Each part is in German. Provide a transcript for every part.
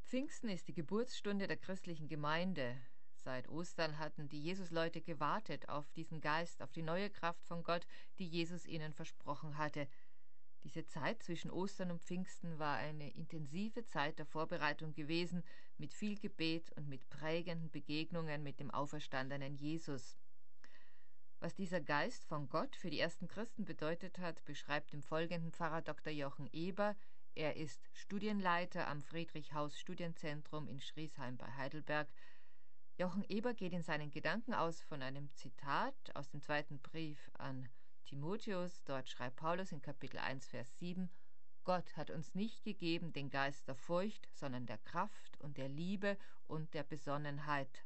Pfingsten ist die Geburtsstunde der christlichen Gemeinde. Seit Ostern hatten die Jesusleute gewartet auf diesen Geist, auf die neue Kraft von Gott, die Jesus ihnen versprochen hatte. Diese Zeit zwischen Ostern und Pfingsten war eine intensive Zeit der Vorbereitung gewesen, mit viel Gebet und mit prägenden Begegnungen mit dem auferstandenen Jesus. Was dieser Geist von Gott für die ersten Christen bedeutet hat, beschreibt im Folgenden Pfarrer Dr. Jochen Eber. Er ist Studienleiter am Friedrich-Haus-Studienzentrum in Schriesheim bei Heidelberg. Jochen Eber geht in seinen Gedanken aus von einem Zitat aus dem zweiten Brief an Timotheus. Dort schreibt Paulus in Kapitel 1, Vers 7: Gott hat uns nicht gegeben den Geist der Furcht, sondern der Kraft und der Liebe und der Besonnenheit.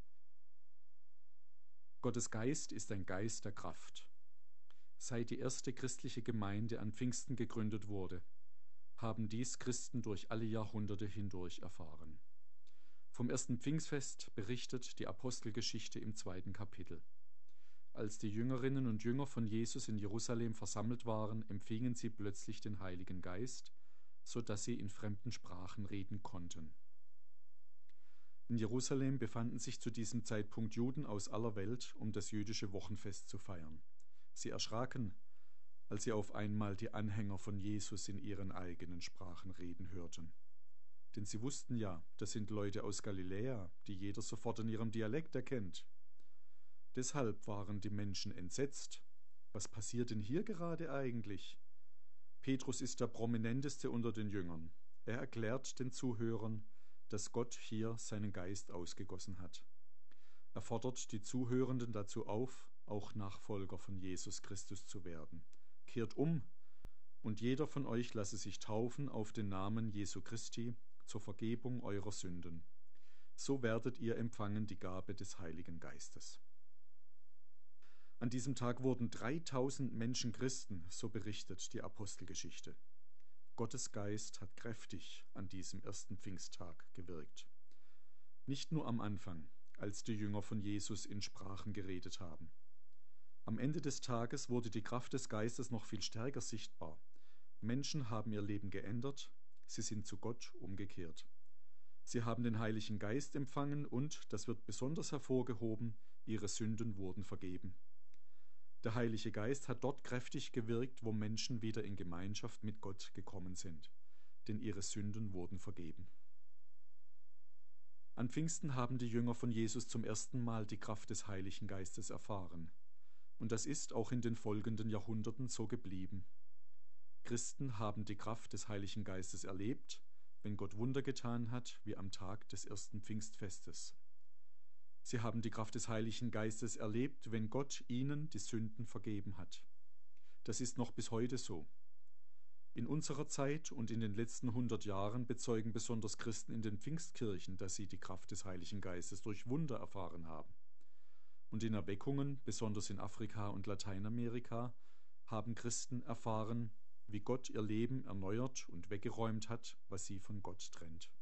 Gottes Geist ist ein Geist der Kraft. Seit die erste christliche Gemeinde an Pfingsten gegründet wurde, haben dies Christen durch alle Jahrhunderte hindurch erfahren. Vom ersten Pfingstfest berichtet die Apostelgeschichte im 2. Kapitel. Als die Jüngerinnen und Jünger von Jesus in Jerusalem versammelt waren, empfingen sie plötzlich den Heiligen Geist, so dass sie in fremden Sprachen reden konnten. In Jerusalem befanden sich zu diesem Zeitpunkt Juden aus aller Welt, um das jüdische Wochenfest zu feiern. Sie erschraken, als sie auf einmal die Anhänger von Jesus in ihren eigenen Sprachen reden hörten. Denn sie wussten ja, das sind Leute aus Galiläa, die jeder sofort in ihrem Dialekt erkennt. Deshalb waren die Menschen entsetzt. Was passiert denn hier gerade eigentlich? Petrus ist der prominenteste unter den Jüngern. Er erklärt den Zuhörern, dass Gott hier seinen Geist ausgegossen hat. Er fordert die Zuhörenden dazu auf, auch Nachfolger von Jesus Christus zu werden. Kehrt um, und jeder von euch lasse sich taufen auf den Namen Jesu Christi zur Vergebung eurer Sünden. So werdet ihr empfangen die Gabe des Heiligen Geistes. An diesem Tag wurden 3000 Menschen Christen, so berichtet die Apostelgeschichte. Gottes Geist hat kräftig an diesem ersten Pfingsttag gewirkt. Nicht nur am Anfang, als die Jünger von Jesus in Sprachen geredet haben. Am Ende des Tages wurde die Kraft des Geistes noch viel stärker sichtbar. Menschen haben ihr Leben geändert, sie sind zu Gott umgekehrt. Sie haben den Heiligen Geist empfangen und, das wird besonders hervorgehoben, ihre Sünden wurden vergeben. Der Heilige Geist hat dort kräftig gewirkt, wo Menschen wieder in Gemeinschaft mit Gott gekommen sind, denn ihre Sünden wurden vergeben. An Pfingsten haben die Jünger von Jesus zum ersten Mal die Kraft des Heiligen Geistes erfahren. Und das ist auch in den folgenden Jahrhunderten so geblieben. Christen haben die Kraft des Heiligen Geistes erlebt, wenn Gott Wunder getan hat, wie am Tag des ersten Pfingstfestes. Sie haben die Kraft des Heiligen Geistes erlebt, wenn Gott ihnen die Sünden vergeben hat. Das ist noch bis heute so. In unserer Zeit und in den letzten 100 Jahren bezeugen besonders Christen in den Pfingstkirchen, dass sie die Kraft des Heiligen Geistes durch Wunder erfahren haben. Und in Erweckungen, besonders in Afrika und Lateinamerika, haben Christen erfahren, wie Gott ihr Leben erneuert und weggeräumt hat, was sie von Gott trennt.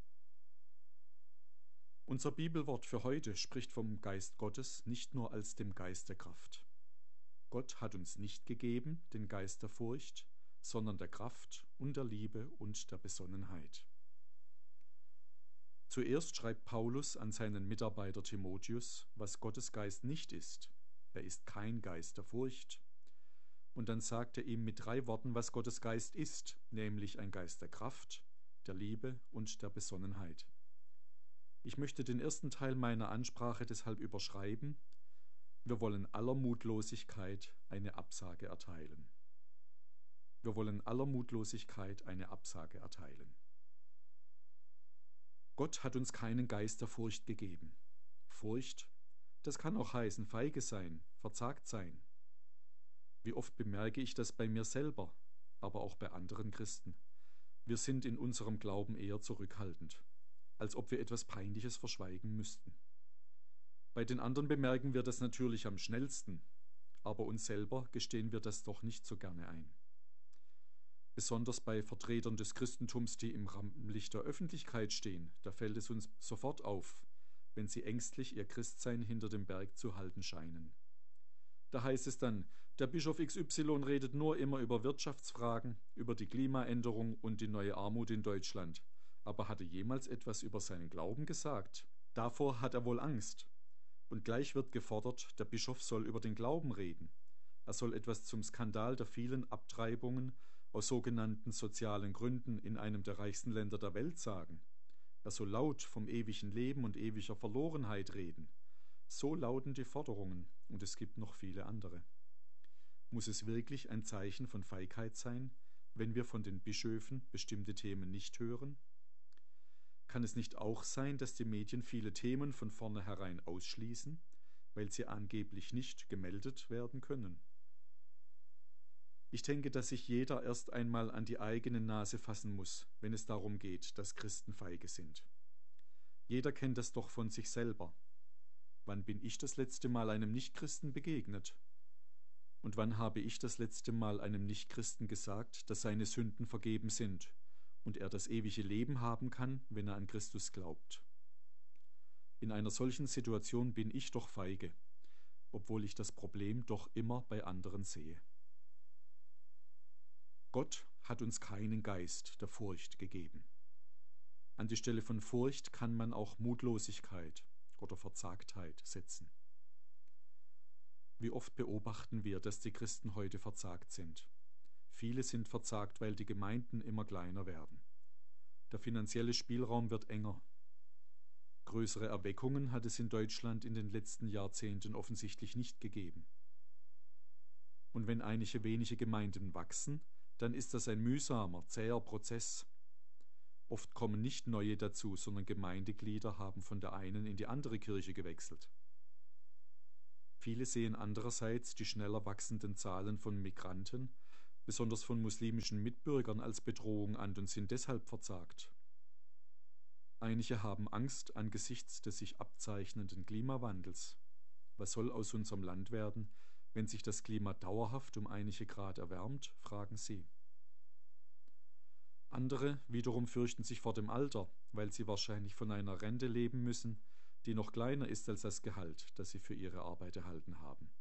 Unser Bibelwort für heute spricht vom Geist Gottes nicht nur als dem Geist der Kraft. Gott hat uns nicht gegeben den Geist der Furcht, sondern der Kraft und der Liebe und der Besonnenheit. Zuerst schreibt Paulus an seinen Mitarbeiter Timotheus, was Gottes Geist nicht ist. Er ist kein Geist der Furcht. Und dann sagt er ihm mit 3 Worten, was Gottes Geist ist, nämlich ein Geist der Kraft, der Liebe und der Besonnenheit. Ich möchte den ersten Teil meiner Ansprache deshalb überschreiben: Wir wollen aller Mutlosigkeit eine Absage erteilen. Wir wollen aller Mutlosigkeit eine Absage erteilen. Gott hat uns keinen Geist der Furcht gegeben. Furcht, das kann auch heißen feige sein, verzagt sein. Wie oft bemerke ich das bei mir selber, aber auch bei anderen Christen. Wir sind in unserem Glauben eher zurückhaltend, als ob wir etwas Peinliches verschweigen müssten. Bei den anderen bemerken wir das natürlich am schnellsten, aber uns selber gestehen wir das doch nicht so gerne ein. Besonders bei Vertretern des Christentums, die im Rampenlicht der Öffentlichkeit stehen, da fällt es uns sofort auf, wenn sie ängstlich ihr Christsein hinter dem Berg zu halten scheinen. Da heißt es dann, der Bischof XY redet nur immer über Wirtschaftsfragen, über die Klimaänderung und die neue Armut in Deutschland. aber hat er jemals etwas über seinen Glauben gesagt? Davor hat er wohl Angst. Und gleich wird gefordert, der Bischof soll über den Glauben reden. Er soll etwas zum Skandal der vielen Abtreibungen aus sogenannten sozialen Gründen in einem der reichsten Länder der Welt sagen. Er soll laut vom ewigen Leben und ewiger Verlorenheit reden. So lauten die Forderungen, und es gibt noch viele andere. Muss es wirklich ein Zeichen von Feigheit sein, wenn wir von den Bischöfen bestimmte Themen nicht hören? Kann es nicht auch sein, dass die Medien viele Themen von vornherein ausschließen, weil sie angeblich nicht gemeldet werden können? Ich denke, dass sich jeder erst einmal an die eigene Nase fassen muss, wenn es darum geht, dass Christen feige sind. Jeder kennt das doch von sich selber. Wann bin ich das letzte Mal einem Nichtchristen begegnet? Und wann habe ich das letzte Mal einem Nichtchristen gesagt, dass seine Sünden vergeben sind und er das ewige Leben haben kann, wenn er an Christus glaubt? In einer solchen Situation bin ich doch feige, obwohl ich das Problem doch immer bei anderen sehe. Gott hat uns keinen Geist der Furcht gegeben. An die Stelle von Furcht kann man auch Mutlosigkeit oder Verzagtheit setzen. Wie oft beobachten wir, dass die Christen heute verzagt sind? Viele sind verzagt, weil die Gemeinden immer kleiner werden. Der finanzielle Spielraum wird enger. Größere Erweckungen hat es in Deutschland in den letzten Jahrzehnten offensichtlich nicht gegeben. Und wenn einige wenige Gemeinden wachsen, dann ist das ein mühsamer, zäher Prozess. Oft kommen nicht neue dazu, sondern Gemeindeglieder haben von der einen in die andere Kirche gewechselt. Viele sehen andererseits die schneller wachsenden Zahlen von Migranten, besonders von muslimischen Mitbürgern, als Bedrohung an und sind deshalb verzagt. Einige haben Angst angesichts des sich abzeichnenden Klimawandels. Was soll aus unserem Land werden, wenn sich das Klima dauerhaft um einige Grad erwärmt, fragen sie. Andere wiederum fürchten sich vor dem Alter, weil sie wahrscheinlich von einer Rente leben müssen, die noch kleiner ist als das Gehalt, das sie für ihre Arbeit erhalten haben.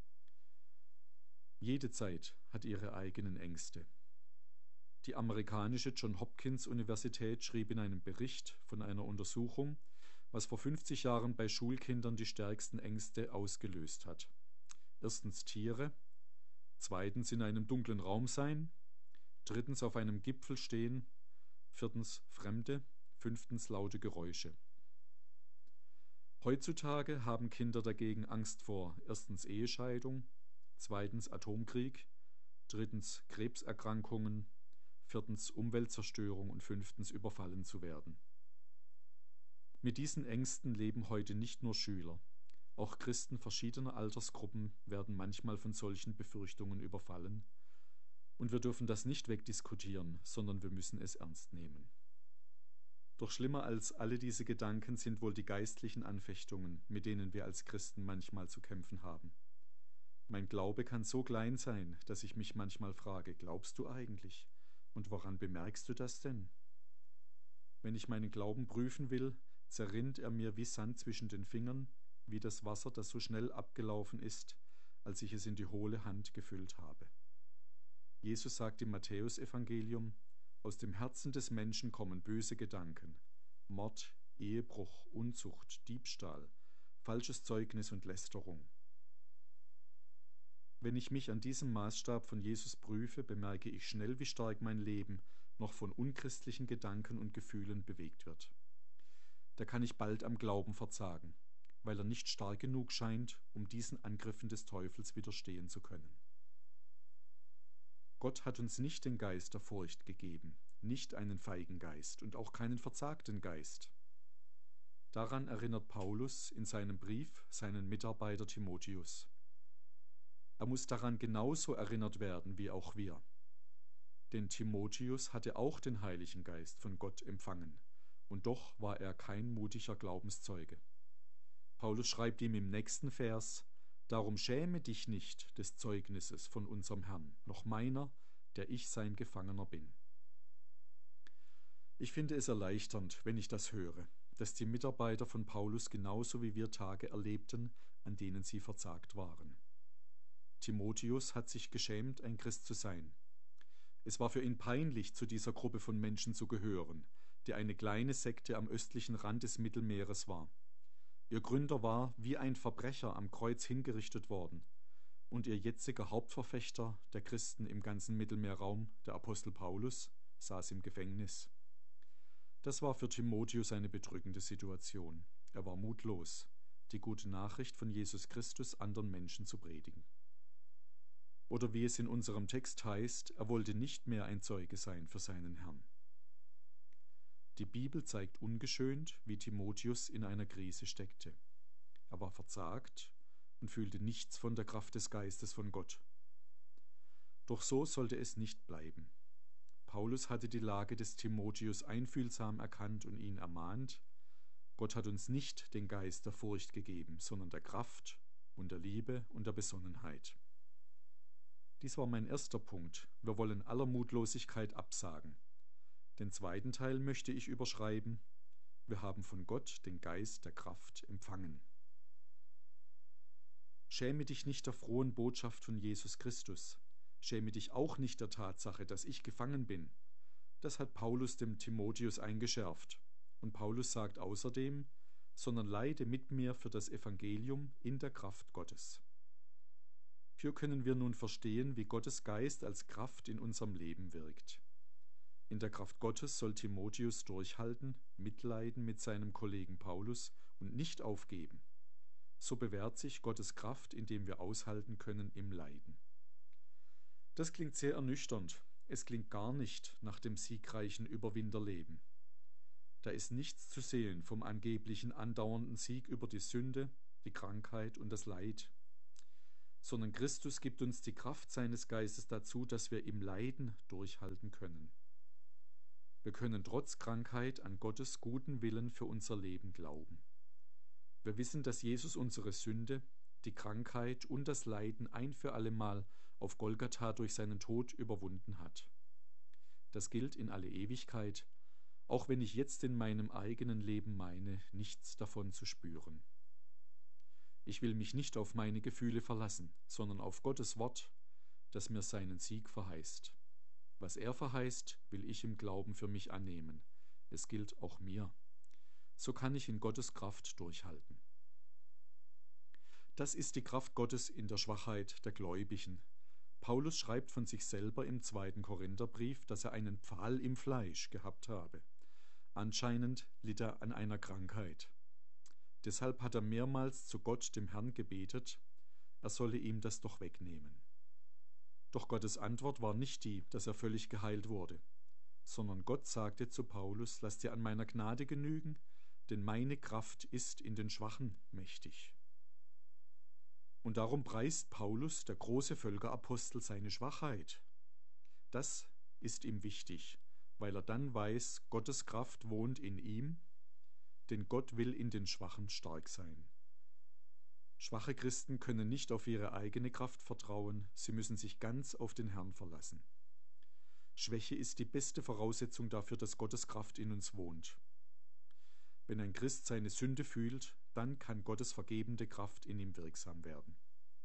Jede Zeit hat ihre eigenen Ängste. Die amerikanische Johns Hopkins Universität schrieb in einem Bericht von einer Untersuchung, was vor 50 Jahren bei Schulkindern die stärksten Ängste ausgelöst hat. Erstens Tiere, zweitens in einem dunklen Raum sein, drittens auf einem Gipfel stehen, viertens Fremde, fünftens laute Geräusche. Heutzutage haben Kinder dagegen Angst vor erstens Ehescheidung, zweitens Atomkrieg, drittens Krebserkrankungen, viertens Umweltzerstörung und fünftens überfallen zu werden. Mit diesen Ängsten leben heute nicht nur Schüler. Auch Christen verschiedener Altersgruppen werden manchmal von solchen Befürchtungen überfallen. Und wir dürfen das nicht wegdiskutieren, sondern wir müssen es ernst nehmen. Doch schlimmer als alle diese Gedanken sind wohl die geistlichen Anfechtungen, mit denen wir als Christen manchmal zu kämpfen haben. Mein Glaube kann so klein sein, dass ich mich manchmal frage, glaubst du eigentlich? Und woran bemerkst du das denn? Wenn ich meinen Glauben prüfen will, zerrinnt er mir wie Sand zwischen den Fingern, wie das Wasser, das so schnell abgelaufen ist, als ich es in die hohle Hand gefüllt habe. Jesus sagt im Matthäusevangelium, aus dem Herzen des Menschen kommen böse Gedanken, Mord, Ehebruch, Unzucht, Diebstahl, falsches Zeugnis und Lästerung. Wenn ich mich an diesem Maßstab von Jesus prüfe, bemerke ich schnell, wie stark mein Leben noch von unchristlichen Gedanken und Gefühlen bewegt wird. Da kann ich bald am Glauben verzagen, weil er nicht stark genug scheint, um diesen Angriffen des Teufels widerstehen zu können. Gott hat uns nicht den Geist der Furcht gegeben, nicht einen feigen Geist und auch keinen verzagten Geist. Daran erinnert Paulus in seinem Brief seinen Mitarbeiter Timotheus. Er muss daran genauso erinnert werden wie auch wir. Denn Timotheus hatte auch den Heiligen Geist von Gott empfangen, und doch war er kein mutiger Glaubenszeuge. Paulus schreibt ihm im nächsten Vers: Darum schäme dich nicht des Zeugnisses von unserem Herrn, noch meiner, der ich sein Gefangener bin. Ich finde es erleichternd, wenn ich das höre, dass die Mitarbeiter von Paulus genauso wie wir Tage erlebten, an denen sie verzagt waren. Timotheus hat sich geschämt, ein Christ zu sein. Es war für ihn peinlich, zu dieser Gruppe von Menschen zu gehören, die eine kleine Sekte am östlichen Rand des Mittelmeeres war. Ihr Gründer war wie ein Verbrecher am Kreuz hingerichtet worden, und ihr jetziger Hauptverfechter der Christen im ganzen Mittelmeerraum, der Apostel Paulus, saß im Gefängnis. Das war für Timotheus eine bedrückende Situation. Er war mutlos, die gute Nachricht von Jesus Christus anderen Menschen zu predigen. Oder wie es in unserem Text heißt, er wollte nicht mehr ein Zeuge sein für seinen Herrn. Die Bibel zeigt ungeschönt, wie Timotheus in einer Krise steckte. Er war verzagt und fühlte nichts von der Kraft des Geistes von Gott. Doch so sollte es nicht bleiben. Paulus hatte die Lage des Timotheus einfühlsam erkannt und ihn ermahnt: Gott hat uns nicht den Geist der Furcht gegeben, sondern der Kraft und der Liebe und der Besonnenheit. Dies war mein erster Punkt. Wir wollen aller Mutlosigkeit absagen. Den zweiten Teil möchte ich überschreiben: Wir haben von Gott den Geist der Kraft empfangen. Schäme dich nicht der frohen Botschaft von Jesus Christus. Schäme dich auch nicht der Tatsache, dass ich gefangen bin. Das hat Paulus dem Timotheus eingeschärft. Und Paulus sagt außerdem: sondern leide mit mir für das Evangelium in der Kraft Gottes. Hier können wir nun verstehen, wie Gottes Geist als Kraft in unserem Leben wirkt. In der Kraft Gottes soll Timotheus durchhalten, mitleiden mit seinem Kollegen Paulus und nicht aufgeben. So bewährt sich Gottes Kraft, indem wir aushalten können im Leiden. Das klingt sehr ernüchternd. Es klingt gar nicht nach dem siegreichen Überwinderleben. Da ist nichts zu sehen vom angeblichen andauernden Sieg über die Sünde, die Krankheit und das Leid. Sondern Christus gibt uns die Kraft seines Geistes dazu, dass wir im Leiden durchhalten können. Wir können trotz Krankheit an Gottes guten Willen für unser Leben glauben. Wir wissen, dass Jesus unsere Sünde, die Krankheit und das Leiden ein für allemal auf Golgatha durch seinen Tod überwunden hat. Das gilt in alle Ewigkeit, auch wenn ich jetzt in meinem eigenen Leben meine, nichts davon zu spüren. Ich will mich nicht auf meine Gefühle verlassen, sondern auf Gottes Wort, das mir seinen Sieg verheißt. Was er verheißt, will ich im Glauben für mich annehmen. Es gilt auch mir. So kann ich in Gottes Kraft durchhalten. Das ist die Kraft Gottes in der Schwachheit der Gläubigen. Paulus schreibt von sich selber im 2. Korintherbrief, dass er einen Pfahl im Fleisch gehabt habe. Anscheinend litt er an einer Krankheit. Deshalb hat er mehrmals zu Gott, dem Herrn, gebetet, er solle ihm das doch wegnehmen. Doch Gottes Antwort war nicht die, dass er völlig geheilt wurde, sondern Gott sagte zu Paulus: Lass dir an meiner Gnade genügen, denn meine Kraft ist in den Schwachen mächtig. Und darum preist Paulus, der große Völkerapostel, seine Schwachheit. Das ist ihm wichtig, weil er dann weiß, Gottes Kraft wohnt in ihm, denn Gott will in den Schwachen stark sein. Schwache Christen können nicht auf ihre eigene Kraft vertrauen, sie müssen sich ganz auf den Herrn verlassen. Schwäche ist die beste Voraussetzung dafür, dass Gottes Kraft in uns wohnt. Wenn ein Christ seine Sünde fühlt, dann kann Gottes vergebende Kraft in ihm wirksam werden.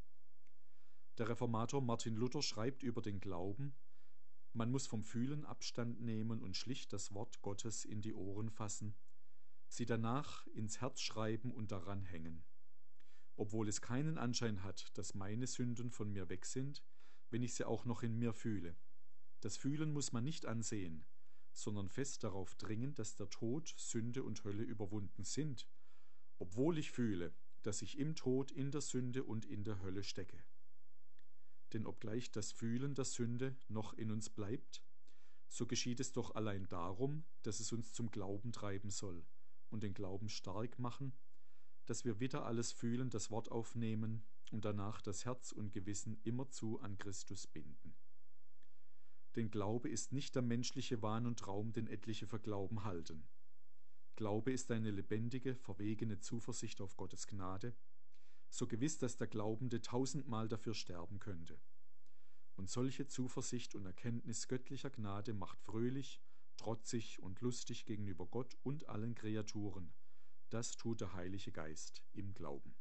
Der Reformator Martin Luther schreibt über den Glauben: Man muss vom Fühlen Abstand nehmen und schlicht das Wort Gottes in die Ohren fassen, sie danach ins Herz schreiben und daran hängen. Obwohl es keinen Anschein hat, dass meine Sünden von mir weg sind, wenn ich sie auch noch in mir fühle. Das Fühlen muss man nicht ansehen, sondern fest darauf dringen, dass der Tod, Sünde und Hölle überwunden sind, obwohl ich fühle, dass ich im Tod, in der Sünde und in der Hölle stecke. Denn obgleich das Fühlen der Sünde noch in uns bleibt, so geschieht es doch allein darum, dass es uns zum Glauben treiben soll und den Glauben stark machen, dass wir wieder alles fühlen, das Wort aufnehmen und danach das Herz und Gewissen immerzu an Christus binden. Denn Glaube ist nicht der menschliche Wahn und Traum, den etliche für Glauben halten. Glaube ist eine lebendige, verwegene Zuversicht auf Gottes Gnade, so gewiss, dass der Glaubende 1000-mal dafür sterben könnte. Und solche Zuversicht und Erkenntnis göttlicher Gnade macht fröhlich, trotzig und lustig gegenüber Gott und allen Kreaturen. Das tut der Heilige Geist im Glauben.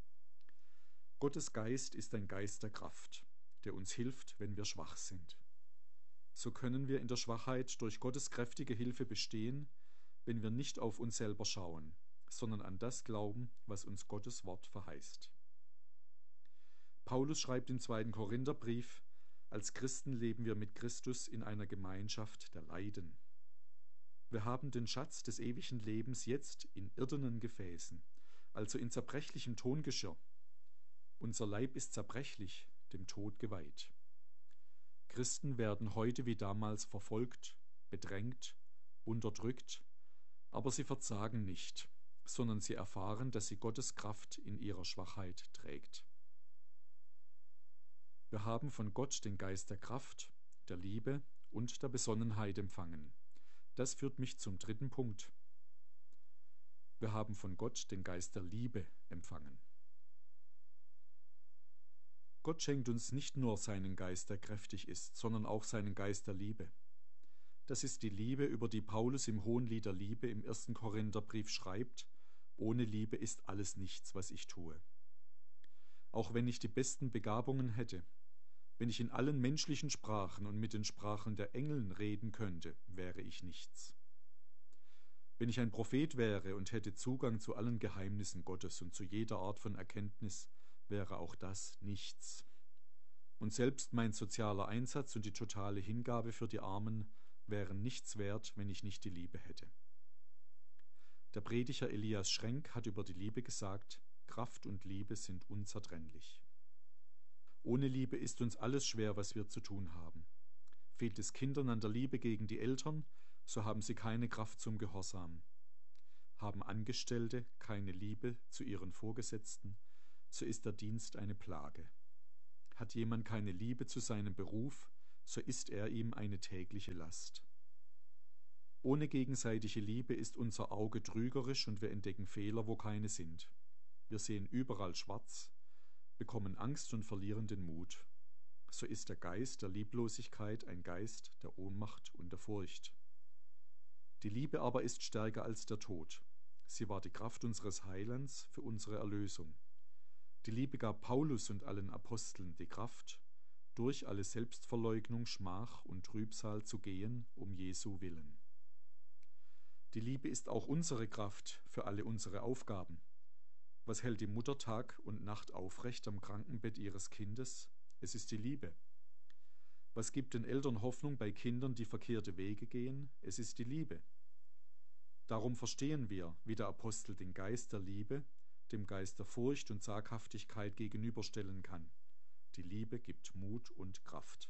Gottes Geist ist ein Geist der Kraft, der uns hilft, wenn wir schwach sind. So können wir in der Schwachheit durch Gottes kräftige Hilfe bestehen, wenn wir nicht auf uns selber schauen, sondern an das glauben, was uns Gottes Wort verheißt. Paulus schreibt im 2. Korintherbrief: Als Christen leben wir mit Christus in einer Gemeinschaft der Leiden. Wir haben den Schatz des ewigen Lebens jetzt in irdenen Gefäßen, also in zerbrechlichem Tongeschirr. Unser Leib ist zerbrechlich, dem Tod geweiht. Christen werden heute wie damals verfolgt, bedrängt, unterdrückt, aber sie verzagen nicht, sondern sie erfahren, dass sie Gottes Kraft in ihrer Schwachheit trägt. Wir haben von Gott den Geist der Kraft, der Liebe und der Besonnenheit empfangen. Das führt mich zum 3. Punkt. Wir haben von Gott den Geist der Liebe empfangen. Gott schenkt uns nicht nur seinen Geist, der kräftig ist, sondern auch seinen Geist der Liebe. Das ist die Liebe, über die Paulus im Hohenlied der Liebe im 1. Korintherbrief schreibt: Ohne Liebe ist alles nichts, was ich tue. Auch wenn ich die besten Begabungen hätte, wenn ich in allen menschlichen Sprachen und mit den Sprachen der Engeln reden könnte, wäre ich nichts. Wenn ich ein Prophet wäre und hätte Zugang zu allen Geheimnissen Gottes und zu jeder Art von Erkenntnis, wäre auch das nichts. Und selbst mein sozialer Einsatz und die totale Hingabe für die Armen wären nichts wert, wenn ich nicht die Liebe hätte. Der Prediger Elias Schrenk hat über die Liebe gesagt: Kraft und Liebe sind unzertrennlich. Ohne Liebe ist uns alles schwer, was wir zu tun haben. Fehlt es Kindern an der Liebe gegen die Eltern, so haben sie keine Kraft zum Gehorsam. Haben Angestellte keine Liebe zu ihren Vorgesetzten, so ist der Dienst eine Plage. Hat jemand keine Liebe zu seinem Beruf, so ist er ihm eine tägliche Last. Ohne gegenseitige Liebe ist unser Auge trügerisch und wir entdecken Fehler, wo keine sind. Wir sehen überall schwarz, bekommen Angst und verlieren den Mut. So ist der Geist der Lieblosigkeit ein Geist der Ohnmacht und der Furcht. Die Liebe aber ist stärker als der Tod. Sie war die Kraft unseres Heilands für unsere Erlösung. Die Liebe gab Paulus und allen Aposteln die Kraft, durch alle Selbstverleugnung, Schmach und Trübsal zu gehen, um Jesu willen. Die Liebe ist auch unsere Kraft für alle unsere Aufgaben. Was hält die Mutter Tag und Nacht aufrecht am Krankenbett ihres Kindes? Es ist die Liebe. Was gibt den Eltern Hoffnung bei Kindern, die verkehrte Wege gehen? Es ist die Liebe. Darum verstehen wir, wie der Apostel den Geist der Liebe dem Geist der Furcht und Zaghaftigkeit gegenüberstellen kann. Die Liebe gibt Mut und Kraft.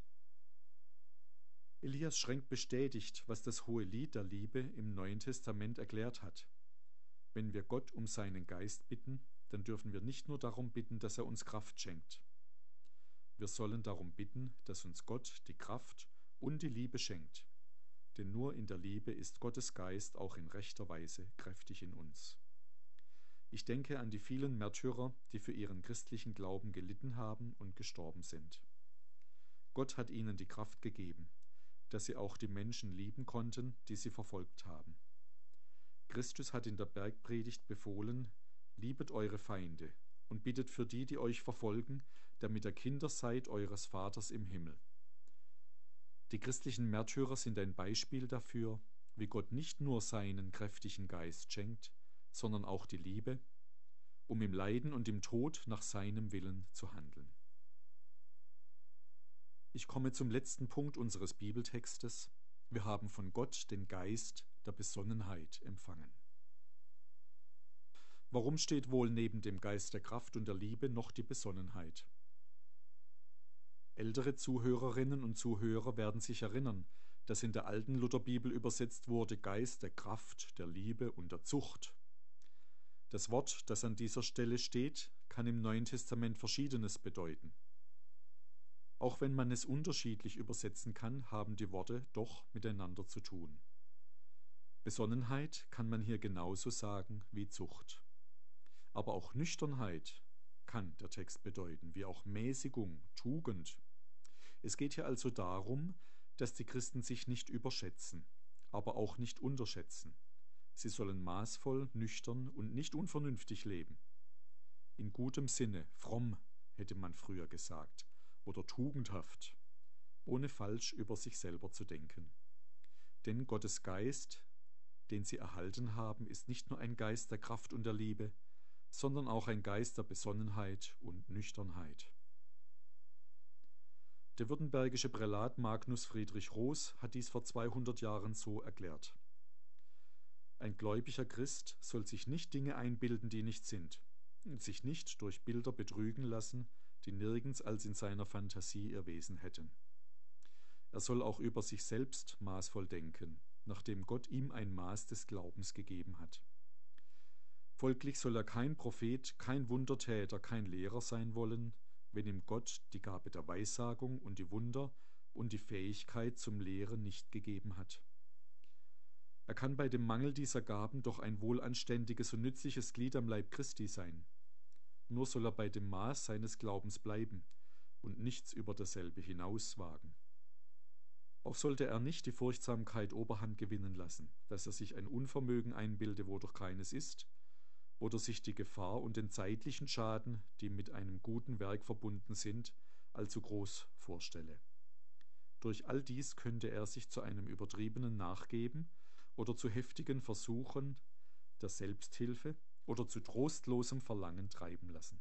Elias Schrenk bestätigt, was das Hohelied der Liebe im Neuen Testament erklärt hat. Wenn wir Gott um seinen Geist bitten, dann dürfen wir nicht nur darum bitten, dass er uns Kraft schenkt. Wir sollen darum bitten, dass uns Gott die Kraft und die Liebe schenkt. Denn nur in der Liebe ist Gottes Geist auch in rechter Weise kräftig in uns. Ich denke an die vielen Märtyrer, die für ihren christlichen Glauben gelitten haben und gestorben sind. Gott hat ihnen die Kraft gegeben, dass sie auch die Menschen lieben konnten, die sie verfolgt haben. Christus hat in der Bergpredigt befohlen: Liebet eure Feinde und bittet für die, die euch verfolgen, damit ihr Kinder seid eures Vaters im Himmel. Die christlichen Märtyrer sind ein Beispiel dafür, wie Gott nicht nur seinen kräftigen Geist schenkt, sondern auch die Liebe, um im Leiden und im Tod nach seinem Willen zu handeln. Ich komme zum letzten Punkt unseres Bibeltextes. Wir haben von Gott den Geist der Besonnenheit empfangen. Warum steht wohl neben dem Geist der Kraft und der Liebe noch die Besonnenheit? Ältere Zuhörerinnen und Zuhörer werden sich erinnern, dass in der alten Lutherbibel übersetzt wurde: Geist der Kraft, der Liebe und der Zucht. Das Wort, das an dieser Stelle steht, kann im Neuen Testament Verschiedenes bedeuten. Auch wenn man es unterschiedlich übersetzen kann, haben die Worte doch miteinander zu tun. Besonnenheit kann man hier genauso sagen wie Zucht. Aber auch Nüchternheit kann der Text bedeuten, wie auch Mäßigung, Tugend. Es geht hier also darum, dass die Christen sich nicht überschätzen, aber auch nicht unterschätzen. Sie sollen maßvoll, nüchtern und nicht unvernünftig leben. In gutem Sinne, fromm, hätte man früher gesagt, oder tugendhaft, ohne falsch über sich selber zu denken. Denn Gottes Geist, den sie erhalten haben, ist nicht nur ein Geist der Kraft und der Liebe, sondern auch ein Geist der Besonnenheit und Nüchternheit. Der württembergische Prälat Magnus Friedrich Roos hat dies vor 200 Jahren so erklärt: Ein gläubiger Christ soll sich nicht Dinge einbilden, die nicht sind, und sich nicht durch Bilder betrügen lassen, die nirgends als in seiner Fantasie ihr Wesen hätten. Er soll auch über sich selbst maßvoll denken, nachdem Gott ihm ein Maß des Glaubens gegeben hat. Folglich soll er kein Prophet, kein Wundertäter, kein Lehrer sein wollen, wenn ihm Gott die Gabe der Weissagung und die Wunder und die Fähigkeit zum Lehren nicht gegeben hat. Er kann bei dem Mangel dieser Gaben doch ein wohlanständiges und nützliches Glied am Leib Christi sein. Nur soll er bei dem Maß seines Glaubens bleiben und nichts über dasselbe hinaus wagen. Auch sollte er nicht die Furchtsamkeit Oberhand gewinnen lassen, dass er sich ein Unvermögen einbilde, wo doch keines ist, oder sich die Gefahr und den zeitlichen Schaden, die mit einem guten Werk verbunden sind, allzu groß vorstelle. Durch all dies könnte er sich zu einem übertriebenen Nachgeben oder zu heftigen Versuchen der Selbsthilfe oder zu trostlosem Verlangen treiben lassen.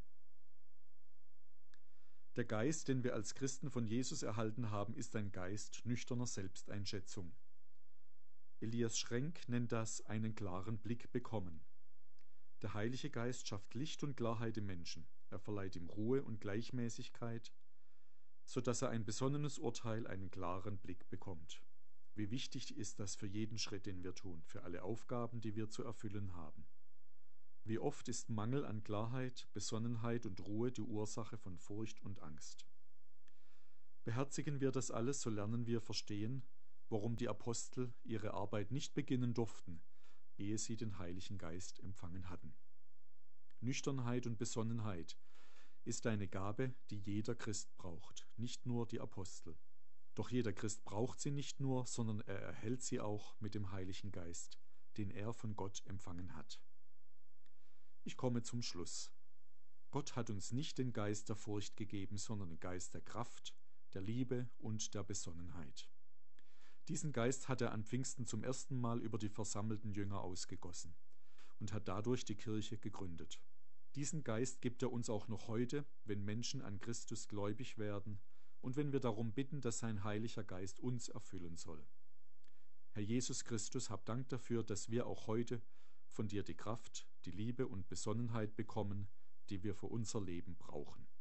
Der Geist, den wir als Christen von Jesus erhalten haben, ist ein Geist nüchterner Selbsteinschätzung. Elias Schrenk nennt das einen klaren Blick bekommen. Der Heilige Geist schafft Licht und Klarheit im Menschen. Er verleiht ihm Ruhe und Gleichmäßigkeit, so dass er ein besonnenes Urteil, einen klaren Blick bekommt. Wie wichtig ist das für jeden Schritt, den wir tun, für alle Aufgaben, die wir zu erfüllen haben. Wie oft ist Mangel an Klarheit, Besonnenheit und Ruhe die Ursache von Furcht und Angst. Beherzigen wir das alles, so lernen wir verstehen, warum die Apostel ihre Arbeit nicht beginnen durften, ehe sie den Heiligen Geist empfangen hatten. Nüchternheit und Besonnenheit ist eine Gabe, die jeder Christ braucht, nicht nur die Apostel. Doch jeder Christ braucht sie nicht nur, sondern er erhält sie auch mit dem Heiligen Geist, den er von Gott empfangen hat. Ich komme zum Schluss. Gott hat uns nicht den Geist der Furcht gegeben, sondern den Geist der Kraft, der Liebe und der Besonnenheit. Diesen Geist hat er an Pfingsten zum ersten Mal über die versammelten Jünger ausgegossen und hat dadurch die Kirche gegründet. Diesen Geist gibt er uns auch noch heute, wenn Menschen an Christus gläubig werden und wenn wir darum bitten, dass sein Heiliger Geist uns erfüllen soll. Herr Jesus Christus, hab Dank dafür, dass wir auch heute von dir die Kraft, die Liebe und Besonnenheit bekommen, die wir für unser Leben brauchen.